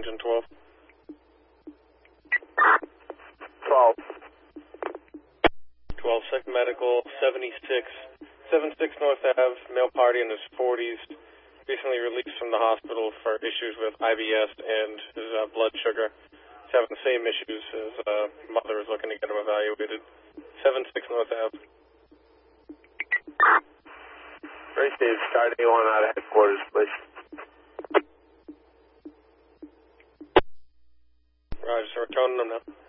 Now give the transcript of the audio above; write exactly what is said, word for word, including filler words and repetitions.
engine twelve. twelve. twelve, second medical, seventy-six, seventy-six North Ave, male party in his forties, recently released from the hospital for issues with I B S and his uh, blood sugar. He's having the same issues. His uh, mother is looking to get him evaluated. seventy-six North Ave. Race Dave, start A one out of headquarters, please. Roger, so we're toning him now.